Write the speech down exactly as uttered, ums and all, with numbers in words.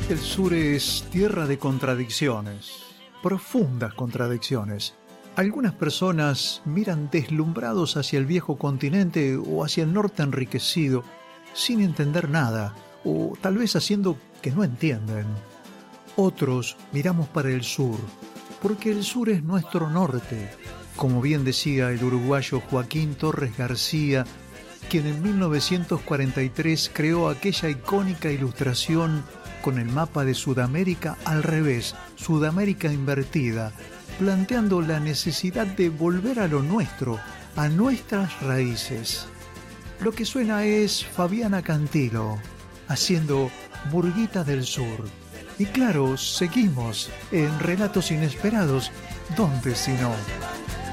El sur es tierra de contradicciones, profundas contradicciones. Algunas personas miran deslumbrados hacia el viejo continente o hacia el norte enriquecido, sin entender nada, o tal vez haciendo que no entienden. Otros miramos para el sur, porque el sur es nuestro norte, como bien decía el uruguayo Joaquín Torres García, quien en mil novecientos cuarenta y tres creó aquella icónica ilustración con el mapa de Sudamérica al revés, Sudamérica invertida, planteando la necesidad de volver a lo nuestro, a nuestras raíces. Lo que suena es Fabiana Cantilo, haciendo Murguita del Sur. Y claro, seguimos en Relatos Inesperados, ¿dónde si no?